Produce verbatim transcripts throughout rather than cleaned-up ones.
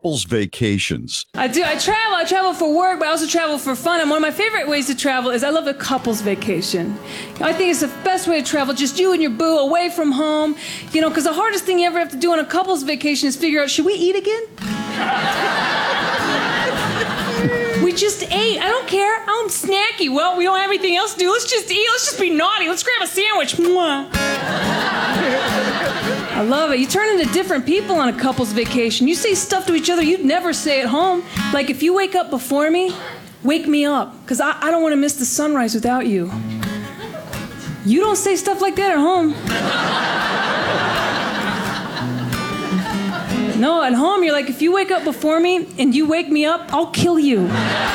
couples vacations. I do. I travel. I travel for work, but I also travel for fun. And one of my favorite ways to travel is I love a couples vacation. I think it's the best way to travel, just you and your boo away from home. You know, because the hardest thing you ever have to do on a couples vacation is figure out, should we eat again? We just ate. I don't care. I'm snacky. Well, we don't have anything else to do. Let's just eat. Let's just be naughty. Let's grab a sandwich. Mwah. I love it. You turn into different people on a couple's vacation. You say stuff to each other you'd never say at home. Like, if you wake up before me, wake me up. Because I, I don't want to miss the sunrise without you. You don't say stuff like that at home. No, at home, you're like, if you wake up before me and you wake me up, I'll kill you.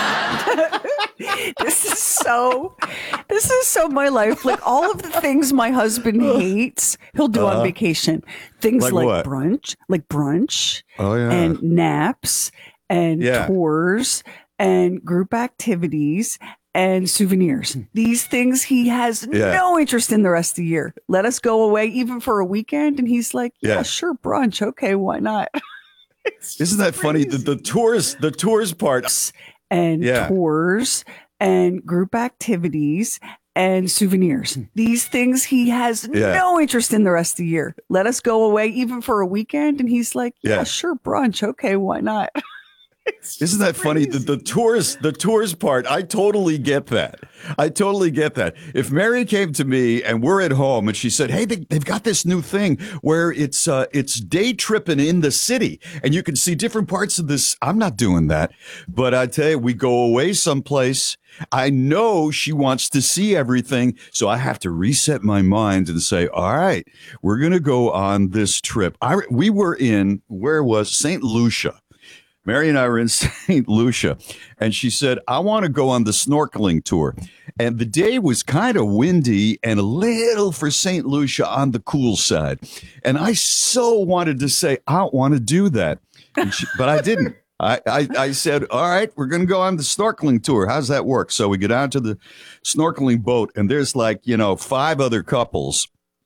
This is so, this is so my life. Like, all of the things my husband hates, he'll do uh, on vacation. Things like, like what? brunch, like brunch, oh, yeah. and naps, and yeah. tours, and group activities, and souvenirs. These things he has yeah. no interest in the rest of the year. Let us go away even for a weekend, and he's like, yeah, yeah. sure, brunch. Okay, why not? Isn't that funny? The, the tours, the tours part. And yeah. tours and group activities and souvenirs. These things he has yeah. no interest in the rest of the year. Let us go away even for a weekend. And he's like, yeah, yeah. sure, brunch. Okay, why not? Isn't that funny? The, the tours, the tours part, I totally get that. I totally get that. If Mary came to me and we're at home and she said, hey, they, they've got this new thing where it's uh, it's day tripping in the city and you can see different parts of this. I'm not doing that. But I tell you, we go away someplace. I know she wants to see everything. So I have to reset my mind and say, all right, we're going to go on this trip. I, we were in, where was Saint Lucia? Mary and I were in Saint Lucia, and she said, I want to go on the snorkeling tour. And the day was kind of windy and a little for Saint Lucia on the cool side. And I so wanted to say, I don't want to do that. And she, but I didn't. I, I, I said, all right, we're going to go on the snorkeling tour. How's that work? So we get out to the snorkeling boat, and there's like, you know, five other couples.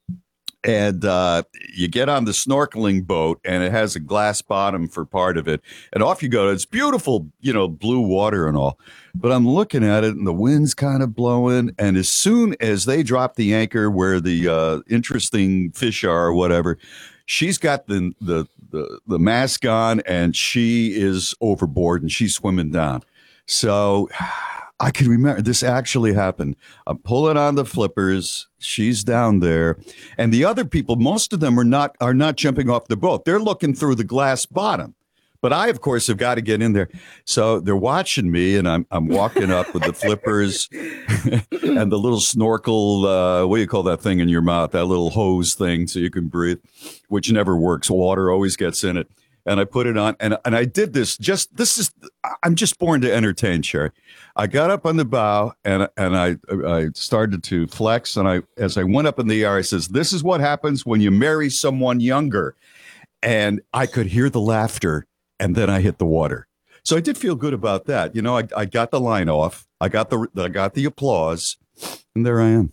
And uh, you get on the snorkeling boat, and it has a glass bottom for part of it. And off you go. It's beautiful, you know, blue water and all. But I'm looking at it, and the wind's kind of blowing. And as soon as they drop the anchor where the uh, interesting fish are or whatever, she's got the, the, the, the mask on, and she is overboard, and she's swimming down. So I can remember this actually happened. I'm pulling on the flippers. She's down there, and the other people, most of them are not are not jumping off the boat. They're looking through the glass bottom. But I, of course, have got to get in there. So they're watching me, and I'm I'm walking up with the flippers and the little snorkel. Uh, what do you call that thing in your mouth? That little hose thing so you can breathe, which never works. Water always gets in it. And I put it on, and and I did this. Just this is I'm just born to entertain, Sherry. I got up on the bow, and and I I started to flex, and I as I went up in the air, I says, "This is what happens when you marry someone younger," and I could hear the laughter, and then I hit the water. So I did feel good about that. You know, I I got the line off, I got the I got the applause, and there I am.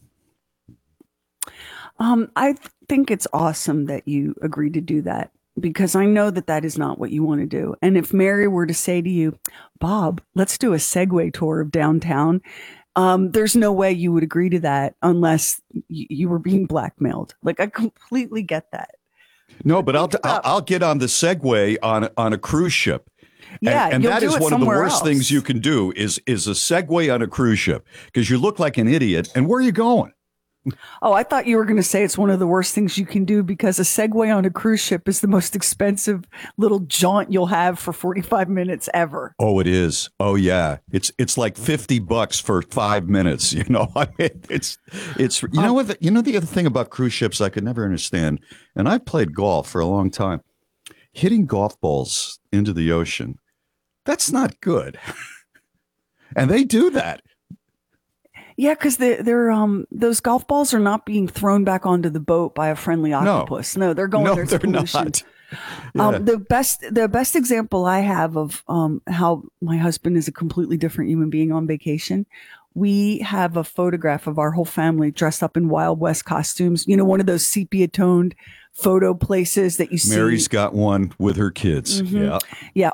Um, I think it's awesome that you agreed to do that, because I know that that is not what you want to do. And if Mary were to say to you, Bob, let's do a Segway tour of downtown, um, there's no way you would agree to that unless y- you were being blackmailed. Like, I completely get that. No, but I'll, I'll I'll get on the Segway on on a cruise ship. Yeah, and, and you'll that do is it one of the somewhere worst else. things you can do is is a Segway on a cruise ship, because you look like an idiot. And where are you going? Oh, I thought you were going to say it's one of the worst things you can do, because a Segway on a cruise ship is the most expensive little jaunt you'll have for forty-five minutes ever. Oh, it is. Oh, yeah. It's it's like fifty bucks for five minutes. You know, I mean, it's it's you know Um, what? The, you know, the other thing about cruise ships I could never understand, and I played golf for a long time, hitting golf balls into the ocean. That's not good. And they do that. Yeah, because they're, they're um those golf balls are not being thrown back onto the boat by a friendly octopus. No, no they're going No, there. they're pollution. not. Yeah. Um, the best the best example I have of um how my husband is a completely different human being on vacation. We have a photograph of our whole family dressed up in Wild West costumes. You know, one of those sepia toned photo places that you see. Mary's got one with her kids. Mm-hmm. Yeah. Yeah.